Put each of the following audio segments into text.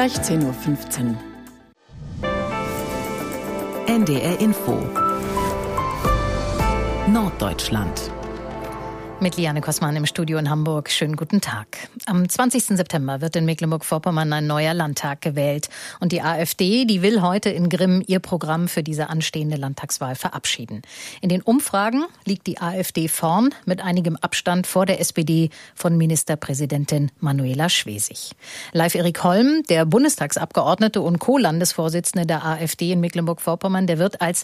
gleich 10.15 Uhr. NDR Info Norddeutschland. Mit Liane Kossmann im Studio in Hamburg. Schönen guten Tag. Am 20. September wird in Mecklenburg-Vorpommern ein neuer Landtag gewählt. Und die AfD, die will heute in Grimm ihr Programm für diese anstehende Landtagswahl verabschieden. In den Umfragen liegt die AfD vorn mit einigem Abstand vor der SPD von Ministerpräsidentin Manuela Schwesig. Live Erik Holm, der Bundestagsabgeordnete und Co-Landesvorsitzende der AfD in Mecklenburg-Vorpommern, der wird als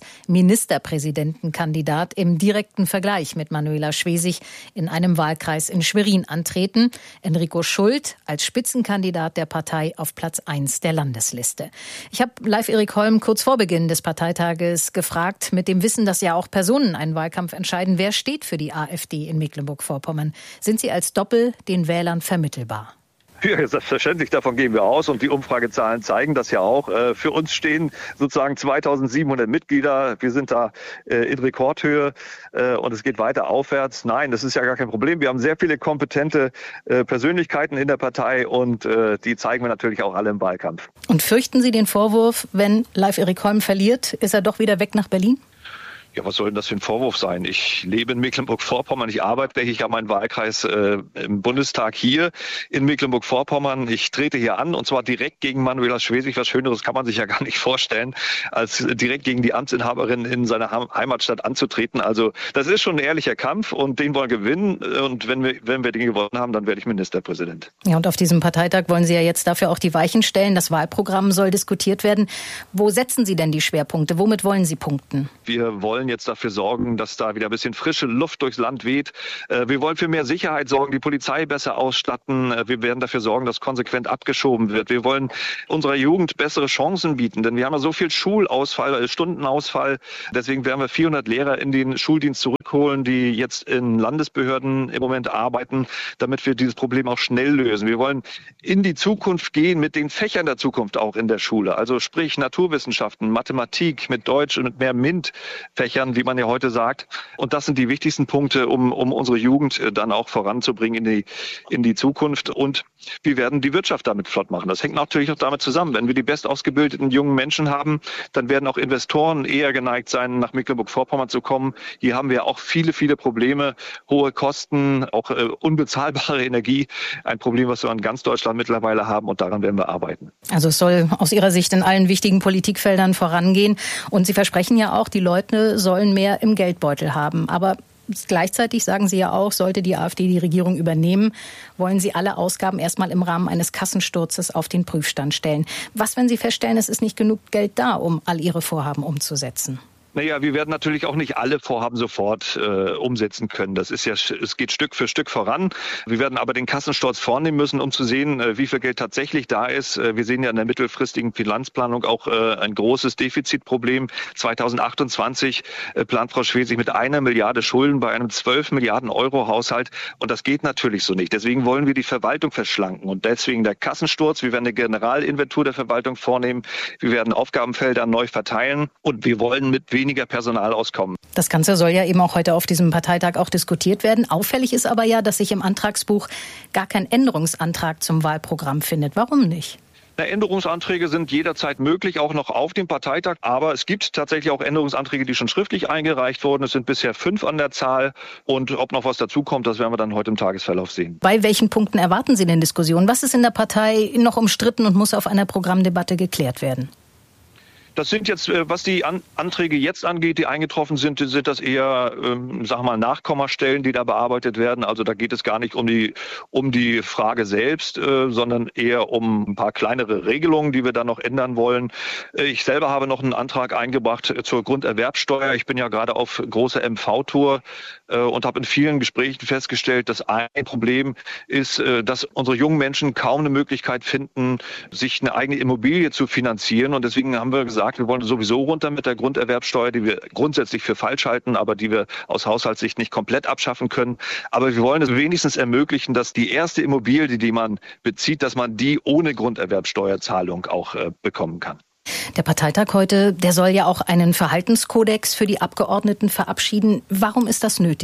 Ministerpräsidentenkandidat im direkten Vergleich mit Manuela Schwesig in einem Wahlkreis in Schwerin antreten. Enrico Schult als Spitzenkandidat der Partei auf Platz 1 der Landesliste. Ich habe Live Erik Holm kurz vor Beginn des Parteitages gefragt, mit dem Wissen, dass ja auch Personen einen Wahlkampf entscheiden, wer steht für die AfD in Mecklenburg-Vorpommern? Sind Sie als Doppel den Wählern vermittelbar? Ja, selbstverständlich, davon gehen wir aus und die Umfragezahlen zeigen das ja auch. Für uns stehen sozusagen 2700 Mitglieder. Wir sind da in Rekordhöhe und es geht weiter aufwärts. Nein, das ist ja gar kein Problem. Wir haben sehr viele kompetente Persönlichkeiten in der Partei und die zeigen wir natürlich auch alle im Wahlkampf. Und fürchten Sie den Vorwurf, wenn Live Erik Holm verliert, ist er doch wieder weg nach Berlin? Ja, was soll denn das für ein Vorwurf sein? Ich lebe in Mecklenburg-Vorpommern, ich arbeite hier am meinen Wahlkreis im Bundestag hier in Mecklenburg-Vorpommern. Ich trete hier an und zwar direkt gegen Manuela Schwesig. Was Schöneres kann man sich ja gar nicht vorstellen, als direkt gegen die Amtsinhaberin in seiner Heimatstadt anzutreten. Also das ist schon ein ehrlicher Kampf und den wollen wir gewinnen. Und wenn wir den gewonnen haben, dann werde ich Ministerpräsident. Ja, und auf diesem Parteitag wollen Sie ja jetzt dafür auch die Weichen stellen. Das Wahlprogramm soll diskutiert werden. Wo setzen Sie denn die Schwerpunkte? Womit wollen Sie punkten? Wir wollen jetzt dafür sorgen, dass da wieder ein bisschen frische Luft durchs Land weht. Wir wollen für mehr Sicherheit sorgen, die Polizei besser ausstatten. Wir werden dafür sorgen, dass konsequent abgeschoben wird. Wir wollen unserer Jugend bessere Chancen bieten, denn wir haben ja so viel Schulausfall, Stundenausfall. Deswegen werden wir 400 Lehrer in den Schuldienst zurückholen, die jetzt in Landesbehörden im Moment arbeiten, damit wir dieses Problem auch schnell lösen. Wir wollen in die Zukunft gehen mit den Fächern der Zukunft auch in der Schule. Also sprich Naturwissenschaften, Mathematik mit Deutsch und mit mehr MINT-Fächern, wie man ja heute sagt. Und das sind die wichtigsten Punkte, um unsere Jugend dann auch voranzubringen in die Zukunft. Und wir werden die Wirtschaft damit flott machen. Das hängt natürlich auch damit zusammen. Wenn wir die bestausgebildeten jungen Menschen haben, dann werden auch Investoren eher geneigt sein, nach Mecklenburg-Vorpommern zu kommen. Hier haben wir auch viele, viele Probleme, hohe Kosten, auch unbezahlbare Energie. Ein Problem, was wir in ganz Deutschland mittlerweile haben und daran werden wir arbeiten. Also es soll aus Ihrer Sicht in allen wichtigen Politikfeldern vorangehen. Und Sie versprechen ja auch, die Leute sollen mehr im Geldbeutel haben. Aber gleichzeitig sagen Sie ja auch, sollte die AfD die Regierung übernehmen, wollen Sie alle Ausgaben erstmal im Rahmen eines Kassensturzes auf den Prüfstand stellen. Was, wenn Sie feststellen, es ist nicht genug Geld da, um all Ihre Vorhaben umzusetzen? Naja, wir werden natürlich auch nicht alle Vorhaben sofort umsetzen können. Das ist ja, es geht Stück für Stück voran. Wir werden aber den Kassensturz vornehmen müssen, um zu sehen, wie viel Geld tatsächlich da ist. Wir sehen ja in der mittelfristigen Finanzplanung auch ein großes Defizitproblem. 2028 plant Frau Schwesig mit 1 Milliarde Schulden bei einem 12 Milliarden Euro Haushalt. Und das geht natürlich so nicht. Deswegen wollen wir die Verwaltung verschlanken. Und deswegen der Kassensturz. Wir werden eine Generalinventur der Verwaltung vornehmen. Wir werden Aufgabenfelder neu verteilen. Und wir wollen mit weniger Personal auskommen. Das Ganze soll ja eben auch heute auf diesem Parteitag auch diskutiert werden. Auffällig ist aber ja, dass sich im Antragsbuch gar kein Änderungsantrag zum Wahlprogramm findet. Warum nicht? Änderungsanträge sind jederzeit möglich, auch noch auf dem Parteitag. Aber es gibt tatsächlich auch Änderungsanträge, die schon schriftlich eingereicht wurden. Es sind bisher 5 an der Zahl. Und ob noch was dazukommt, das werden wir dann heute im Tagesverlauf sehen. Bei welchen Punkten erwarten Sie denn Diskussionen? Was ist in der Partei noch umstritten und muss auf einer Programmdebatte geklärt werden? Das sind jetzt, was die Anträge jetzt angeht, die eingetroffen sind das eher, Nachkommastellen, die da bearbeitet werden. Also da geht es gar nicht um die Frage selbst, sondern eher um ein paar kleinere Regelungen, die wir da noch ändern wollen. Ich selber habe noch einen Antrag eingebracht zur Grunderwerbsteuer. Ich bin ja gerade auf großer MV-Tour und habe in vielen Gesprächen festgestellt, dass ein Problem ist, dass unsere jungen Menschen kaum eine Möglichkeit finden, sich eine eigene Immobilie zu finanzieren. Und deswegen haben wir gesagt, wir wollen sowieso runter mit der Grunderwerbsteuer, die wir grundsätzlich für falsch halten, aber die wir aus Haushaltssicht nicht komplett abschaffen können. Aber wir wollen es wenigstens ermöglichen, dass die erste Immobilie, die man bezieht, dass man die ohne Grunderwerbsteuerzahlung auch bekommen kann. Der Parteitag heute, der soll ja auch einen Verhaltenskodex für die Abgeordneten verabschieden. Warum ist das nötig?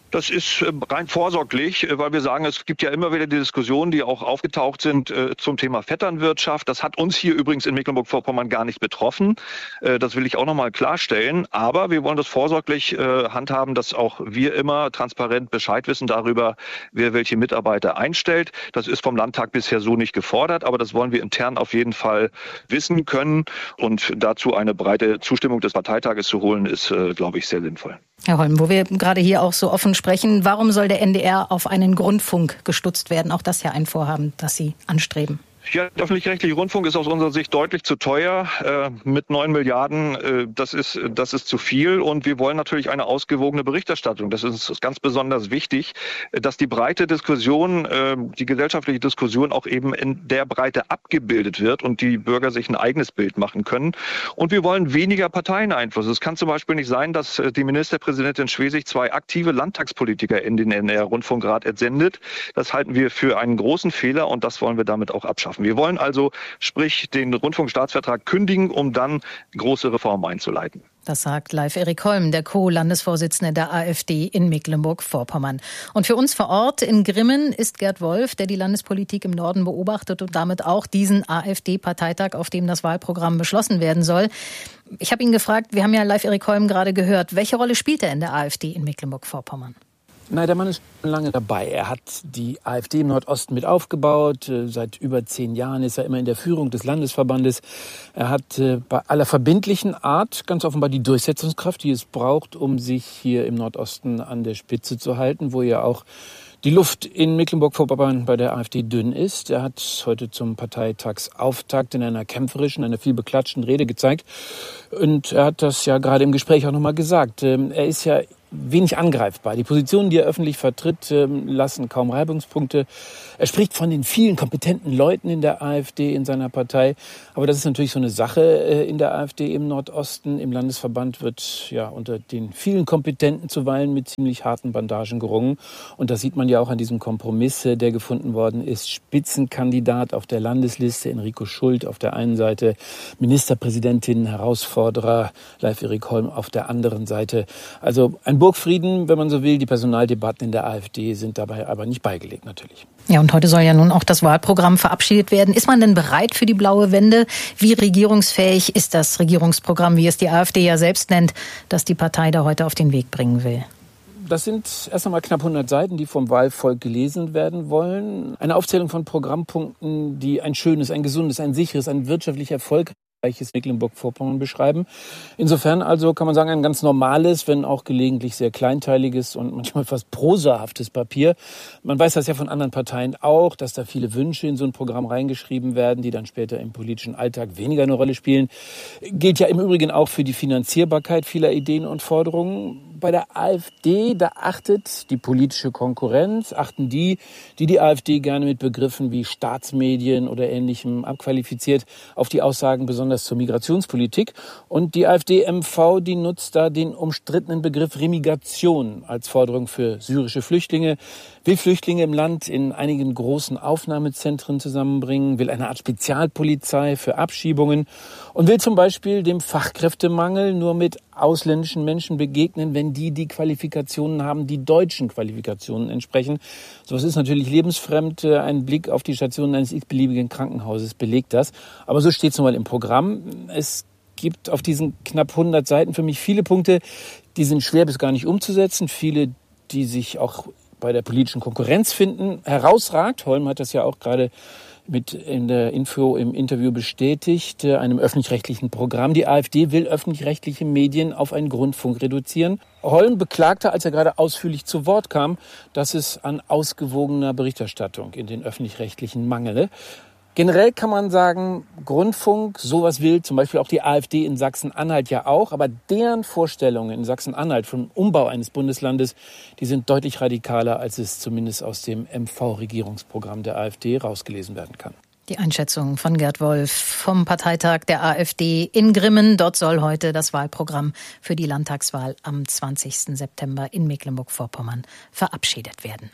Das ist rein vorsorglich, weil wir sagen, es gibt ja immer wieder die Diskussionen, die auch aufgetaucht sind zum Thema Vetternwirtschaft. Das hat uns hier übrigens in Mecklenburg-Vorpommern gar nicht betroffen. Das will ich auch nochmal klarstellen. Aber wir wollen das vorsorglich handhaben, dass auch wir immer transparent Bescheid wissen darüber, wer welche Mitarbeiter einstellt. Das ist vom Landtag bisher so nicht gefordert, aber das wollen wir intern auf jeden Fall wissen können. Und dazu eine breite Zustimmung des Parteitages zu holen, ist, glaube ich, sehr sinnvoll. Herr Holm, wo wir gerade hier auch so offen sprechen, warum soll der NDR auf einen Grundfunk gestutzt werden? Auch das ja ein Vorhaben, das Sie anstreben. Ja, der öffentlich-rechtliche Rundfunk ist aus unserer Sicht deutlich zu teuer. Mit 9 Milliarden, das ist zu viel. Und wir wollen natürlich eine ausgewogene Berichterstattung. Das ist uns ganz besonders wichtig, dass die breite Diskussion, die gesellschaftliche Diskussion auch eben in der Breite abgebildet wird und die Bürger sich ein eigenes Bild machen können. Und wir wollen weniger Parteieneinfluss. Es kann zum Beispiel nicht sein, dass die Ministerpräsidentin Schwesig 2 aktive Landtagspolitiker in den NDR-Rundfunkrat entsendet. Das halten wir für einen großen Fehler und das wollen wir damit auch abschaffen. Wir wollen also, sprich, den Rundfunkstaatsvertrag kündigen, um dann große Reformen einzuleiten. Das sagt Leif Erik Holm, der Co-Landesvorsitzende der AfD in Mecklenburg-Vorpommern. Und für uns vor Ort in Grimmen ist Gerd Wolf, der die Landespolitik im Norden beobachtet und damit auch diesen AfD-Parteitag, auf dem das Wahlprogramm beschlossen werden soll. Ich habe ihn gefragt, wir haben ja Leif Erik Holm gerade gehört, welche Rolle spielt er in der AfD in Mecklenburg-Vorpommern? Nein, der Mann ist schon lange dabei. Er hat die AfD im Nordosten mit aufgebaut. Seit über 10 Jahren ist er immer in der Führung des Landesverbandes. Er hat bei aller verbindlichen Art ganz offenbar die Durchsetzungskraft, die es braucht, um sich hier im Nordosten an der Spitze zu halten, wo ja auch die Luft in Mecklenburg-Vorpommern bei der AfD dünn ist. Er hat heute zum Parteitagsauftakt in einer kämpferischen, einer viel beklatschten Rede gezeigt. Und er hat das ja gerade im Gespräch auch nochmal gesagt. Er ist ja wenig angreifbar. Die Positionen, die er öffentlich vertritt, lassen kaum Reibungspunkte. Er spricht von den vielen kompetenten Leuten in der AfD, in seiner Partei. Aber das ist natürlich so eine Sache in der AfD im Nordosten. Im Landesverband wird ja unter den vielen Kompetenten zuweilen mit ziemlich harten Bandagen gerungen. Und das sieht man ja auch an diesem Kompromiss, der gefunden worden ist. Spitzenkandidat auf der Landesliste, Enrico Schult auf der einen Seite, Ministerpräsidentin, Herausforderer, Leif Erik Holm auf der anderen Seite. Also ein Burgfrieden, wenn man so will. Die Personaldebatten in der AfD sind dabei aber nicht beigelegt, natürlich. Ja, und heute soll ja nun auch das Wahlprogramm verabschiedet werden. Ist man denn bereit für die blaue Wende? Wie regierungsfähig ist das Regierungsprogramm, wie es die AfD ja selbst nennt, das die Partei da heute auf den Weg bringen will? Das sind erst einmal knapp 100 Seiten, die vom Wahlvolk gelesen werden wollen. Eine Aufzählung von Programmpunkten, die ein schönes, ein gesundes, ein sicheres, ein wirtschaftlich erfolgreiches Mecklenburg-Vorpommern beschreiben. Insofern also kann man sagen, ein ganz normales, wenn auch gelegentlich sehr kleinteiliges und manchmal fast prosahaftes Papier. Man weiß das ja von anderen Parteien auch, dass da viele Wünsche in so ein Programm reingeschrieben werden, die dann später im politischen Alltag weniger eine Rolle spielen. Gilt ja im Übrigen auch für die Finanzierbarkeit vieler Ideen und Forderungen. Bei der AfD, da achtet die politische Konkurrenz, achten die AfD gerne mit Begriffen wie Staatsmedien oder Ähnlichem abqualifiziert, auf die Aussagen besonders zur Migrationspolitik. Und die AfD-MV, die nutzt da den umstrittenen Begriff Remigration als Forderung für syrische Flüchtlinge, will Flüchtlinge im Land in einigen großen Aufnahmezentren zusammenbringen, will eine Art Spezialpolizei für Abschiebungen und will zum Beispiel dem Fachkräftemangel nur mit ausländischen Menschen begegnen, wenn die Qualifikationen haben, die deutschen Qualifikationen entsprechen. Sowas ist natürlich lebensfremd. Ein Blick auf die Stationen eines x-beliebigen Krankenhauses belegt das. Aber so steht es nun mal im Programm. Es gibt auf diesen knapp 100 Seiten für mich viele Punkte, die sind schwer bis gar nicht umzusetzen. Viele, die sich auch bei der politischen Konkurrenz finden, herausragt. Holm hat das ja auch gerade mit in der Info im Interview bestätigt, einem öffentlich-rechtlichen Programm. Die AfD will öffentlich-rechtliche Medien auf einen Grundfunk reduzieren. Holm beklagte, als er gerade ausführlich zu Wort kam, dass es an ausgewogener Berichterstattung in den öffentlich-rechtlichen mangele. Generell kann man sagen, Grundfunk, sowas will zum Beispiel auch die AfD in Sachsen-Anhalt ja auch. Aber deren Vorstellungen in Sachsen-Anhalt vom Umbau eines Bundeslandes, die sind deutlich radikaler, als es zumindest aus dem MV-Regierungsprogramm der AfD rausgelesen werden kann. Die Einschätzung von Gerd Wolf vom Parteitag der AfD in Grimmen. Dort soll heute das Wahlprogramm für die Landtagswahl am 20. September in Mecklenburg-Vorpommern verabschiedet werden.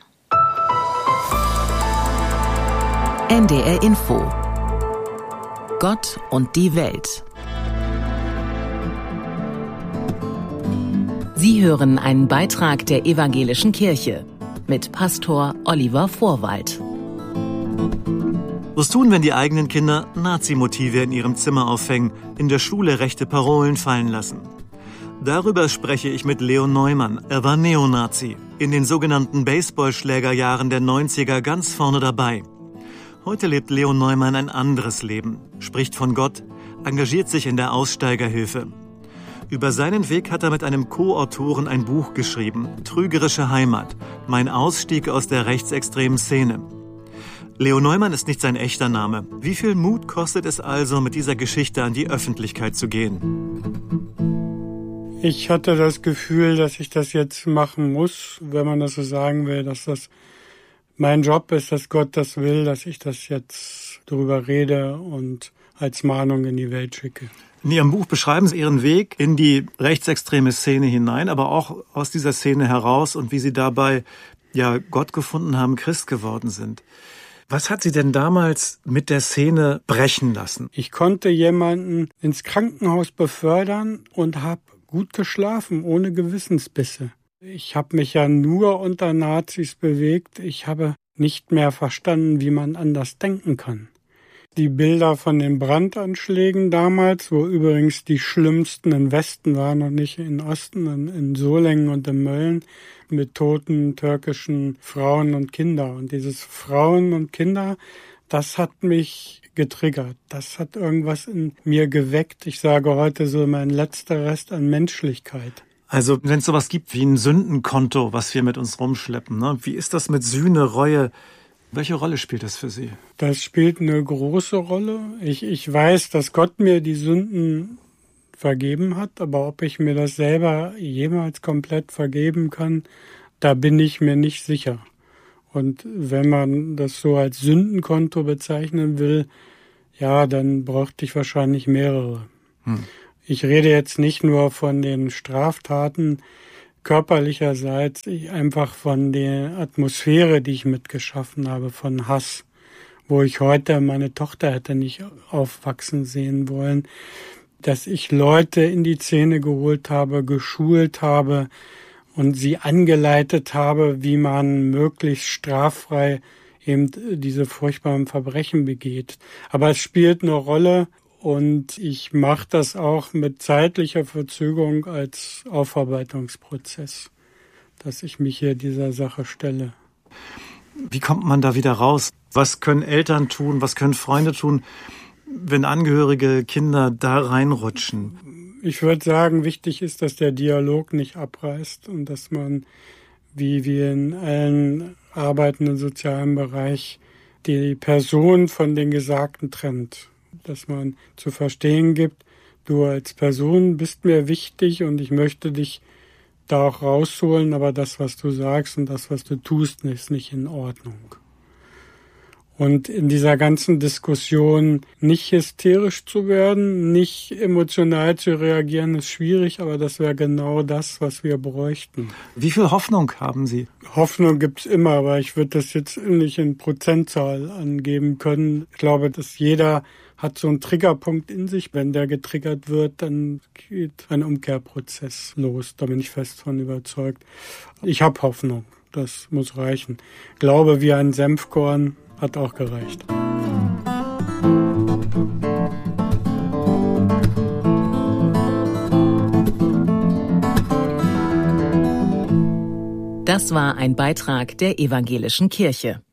NDR Info. Gott und die Welt. Sie hören einen Beitrag der Evangelischen Kirche mit Pastor Oliver Vorwald. Was tun, wenn die eigenen Kinder Nazi-Motive in ihrem Zimmer aufhängen, in der Schule rechte Parolen fallen lassen? Darüber spreche ich mit Leon Neumann. Er war Neonazi, in den sogenannten Baseballschlägerjahren der 90er ganz vorne dabei. Heute lebt Leon Neumann ein anderes Leben, spricht von Gott, engagiert sich in der Aussteigerhilfe. Über seinen Weg hat er mit einem Co-Autoren ein Buch geschrieben, Trügerische Heimat, mein Ausstieg aus der rechtsextremen Szene. Leon Neumann ist nicht sein echter Name. Wie viel Mut kostet es also, mit dieser Geschichte an die Öffentlichkeit zu gehen? Ich hatte das Gefühl, dass ich das jetzt machen muss, wenn man das so sagen will, dass das mein Job ist, dass Gott das will, dass ich das jetzt darüber rede und als Mahnung in die Welt schicke. In Ihrem Buch beschreiben Sie Ihren Weg in die rechtsextreme Szene hinein, aber auch aus dieser Szene heraus und wie Sie dabei Gott gefunden haben, Christ geworden sind. Was hat Sie denn damals mit der Szene brechen lassen? Ich konnte jemanden ins Krankenhaus befördern und habe gut geschlafen, ohne Gewissensbisse. Ich habe mich ja nur unter Nazis bewegt. Ich habe nicht mehr verstanden, wie man anders denken kann. Die Bilder von den Brandanschlägen damals, wo übrigens die schlimmsten im Westen waren und nicht im Osten, in Solingen und in Mölln, mit toten türkischen Frauen und Kindern. Und dieses Frauen und Kinder, das hat mich getriggert. Das hat irgendwas in mir geweckt. Ich sage heute so mein letzter Rest an Menschlichkeit. Also wenn es sowas gibt wie ein Sündenkonto, was wir mit uns rumschleppen, ne? Wie ist das mit Sühne, Reue? Welche Rolle spielt das für Sie? Das spielt eine große Rolle. Ich weiß, dass Gott mir die Sünden vergeben hat, aber ob ich mir das selber jemals komplett vergeben kann, da bin ich mir nicht sicher. Und wenn man das so als Sündenkonto bezeichnen will, ja, dann bräuchte ich wahrscheinlich mehrere. Ich rede jetzt nicht nur von den Straftaten körperlicherseits, einfach von der Atmosphäre, die ich mitgeschaffen habe, von Hass, wo ich heute meine Tochter hätte nicht aufwachsen sehen wollen, dass ich Leute in die Szene geholt habe, geschult habe und sie angeleitet habe, wie man möglichst straffrei eben diese furchtbaren Verbrechen begeht. Aber es spielt eine Rolle und ich mache das auch mit zeitlicher Verzögerung als Aufarbeitungsprozess, dass ich mich hier dieser Sache stelle. Wie kommt man da wieder raus? Was können Eltern tun? Was können Freunde tun, wenn Angehörige, Kinder da reinrutschen? Ich würde sagen, wichtig ist, dass der Dialog nicht abreißt und dass man, wie wir in allen Arbeiten im sozialen Bereich, die Person von den Gesagten trennt. Dass man zu verstehen gibt, du als Person bist mir wichtig und ich möchte dich da auch rausholen, aber das, was du sagst und das, was du tust, ist nicht in Ordnung. Und in dieser ganzen Diskussion nicht hysterisch zu werden, nicht emotional zu reagieren, ist schwierig, aber das wäre genau das, was wir bräuchten. Wie viel Hoffnung haben Sie? Hoffnung gibt's immer, aber ich würde das jetzt nicht in Prozentzahl angeben können. Ich glaube, dass jeder hat so einen Triggerpunkt in sich. Wenn der getriggert wird, dann geht ein Umkehrprozess los. Da bin ich fest von überzeugt. Ich habe Hoffnung. Das muss reichen. Glaube wie ein Senfkorn hat auch gereicht. Das war ein Beitrag der Evangelischen Kirche.